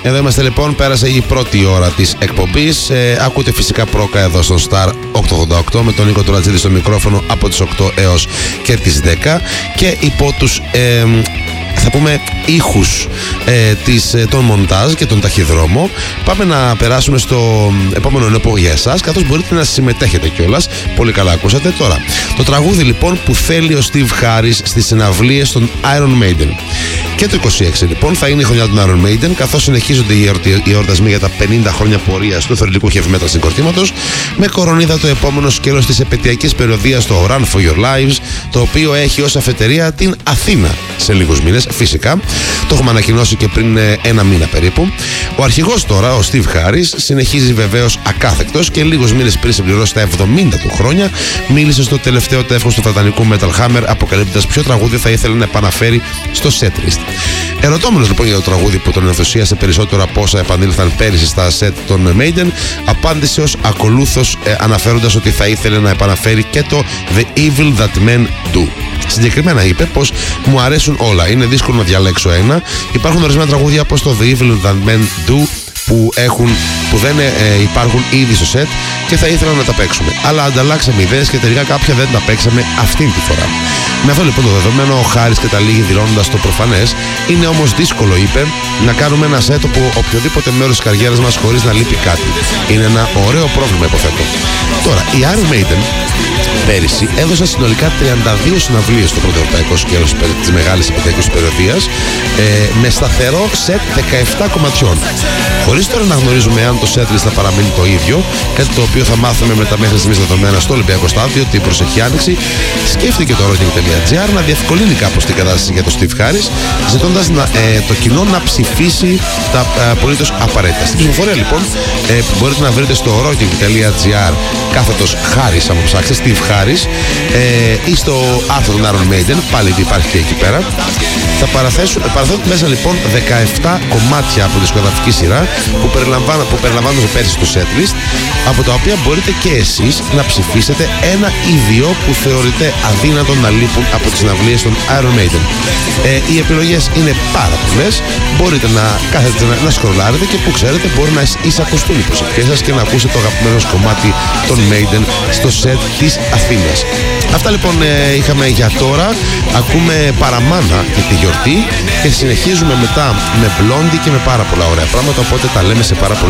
Εδώ είμαστε λοιπόν, πέρασε η πρώτη ώρα της εκπομπής. Ακούτε φυσικά πρόκα εδώ στον Star 888 με τον Νίκο Τουρατζίδη στο μικρόφωνο από τις 8 έως και τις 10 και υπό τους θα πούμε ήχους των μοντάζ και τον ταχυδρόμο. Πάμε να περάσουμε στο επόμενο νέο για εσάς, καθώς μπορείτε να συμμετέχετε κιόλας. Πολύ καλά ακούσατε. Τώρα, το τραγούδι λοιπόν που θέλει ο Steve Harris στις συναυλίες των Iron Maiden. Και το 26 λοιπόν θα είναι η χρονιά των Iron Maiden, καθώς συνεχίζονται οι εορτασμοί για τα 50 χρόνια πορείας του θεωρητικού heavy metal συγκροτήματος, με κορονίδα το επόμενο σκέλος της επαιτειακής περιοδίας, το Run for Your Lives, το οποίο έχει ως αφετηρία την Αθήνα σε λίγους μήνες, φυσικά. Το έχουμε ανακοινώσει και πριν ένα μήνα περίπου. Ο αρχηγός τώρα, ο Steve Harris, συνεχίζει βεβαίως ακάθεκτος και λίγους μήνες πριν συμπληρώσει τα 70 του χρόνια, μίλησε στο τελευταίο τεύχος του βρετανικού Metal Hammer, αποκαλύπτοντας ποιο τραγούδι θα ήθελε να επαναφέρει στο setlist. Ερωτώμενος λοιπόν για το τραγούδι που τον ενθουσίασε περισσότερο από όσα επανήλθαν πέρυσι στα set των Maiden, απάντησε ως ακολούθως, αναφέροντας ότι θα ήθελε να επαναφέρει και το The Evil That Men Do. Συγκεκριμένα είπε πως μου αρέσουν όλα, είναι δύσκολο να διαλέξω ένα. Υπάρχουν ορισμένα τραγούδια όπως το The Evil That Men Do που δεν υπάρχουν ήδη στο set και θα ήθελα να τα παίξουμε. Αλλά ανταλλάξαμε ιδέες και τελικά κάποια δεν τα παίξαμε αυτήν τη φορά. Με αυτό λοιπόν το δεδομένο, ο Χάρης καταλήγει δηλώνοντας το προφανές. Είναι όμως δύσκολο, είπε, να κάνουμε ένα set από οποιοδήποτε μέρος της καριέρας μας χωρίς να λείπει κάτι. Είναι ένα ωραίο πρόβλημα, υποθέτω. Τώρα, οι Iron Maiden πέρυσι έδωσαν συνολικά 32 συναυλίες στο πρώτο ευρωπαϊκό σκέλος της μεγάλης επαιτειακής περιοδίας, με σταθερό σετ 17 κομματιών. Χωρίς τώρα να γνωρίζουμε αν το setlist θα παραμείνει το ίδιο, κάτι το οποίο θα μάθουμε με τα μέχρι στιγμής δεδομένα στο Ολυμπιακό Στάδιο την προσεχή άνοιξη, σκέφτηκε το Rocking.gr να διευκολύνει κάπως την κατάσταση για τον Steve Harris, ζητώντας το κοινό να ψηφίσει τα απολύτως απαραίτητα. Στην ψηφοφορία λοιπόν, που μπορείτε να βρείτε στο Rocking.gr κάθετος Harris, αν ψάξετε, Steve Harris, ή στο άρθρο των Iron Maiden, πάλι υπάρχει και εκεί πέρα, θα παραθέτουν μέσα λοιπόν 17 κομμάτια από τη δισκογραφική σειρά που περιλαμβάνονται πέρσι στο setlist, από τα οποία μπορείτε και εσείς να ψηφίσετε ένα ή δύο που θεωρείτε αδύνατο να λείπουν από τις συναυλίες των Iron Maiden. Οι επιλογές είναι πάρα πολλές, μπορείτε να κάθετε να σκρολάρετε και που ξέρετε μπορεί να εισακουστούν οι προσευχές σας και να ακούσετε το αγαπημένο κομμάτι των Maiden στο set της Αθήνας. Αυτά λοιπόν είχαμε για τώρα. Ακούμε Παραμάνα για τη γιορτή και συνεχίζουμε μετά με Blondie και με πάρα πολλά ωραία πράγματα, οπότε τα λέμε σε πάρα πολύ